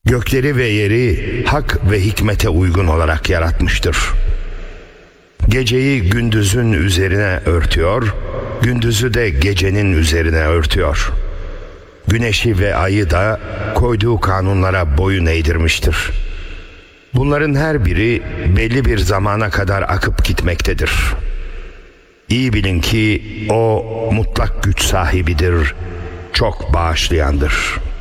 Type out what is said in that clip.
Gökleri ve yeri hak ve hikmete uygun olarak yaratmıştır. Geceyi gündüzün üzerine örtüyor, gündüzü de gecenin üzerine örtüyor. Güneşi ve ayı da koyduğu kanunlara boyun eğdirmiştir. Bunların her biri belli bir zamana kadar akıp gitmektedir. İyi bilin ki o mutlak güç sahibidir, çok bağışlayandır.